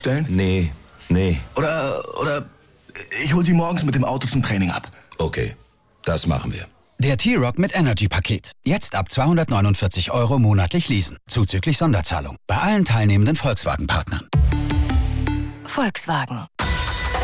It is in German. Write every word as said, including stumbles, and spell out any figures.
stellen? Nee, nee. Oder, oder ich hol Sie morgens mit dem Auto zum Training ab. Okay, das machen wir. Der T-Roc mit Energy-Paket. Jetzt ab zweihundertneunundvierzig Euro monatlich leasen. Zuzüglich Sonderzahlung. Bei allen teilnehmenden Volkswagen-Partnern. Volkswagen.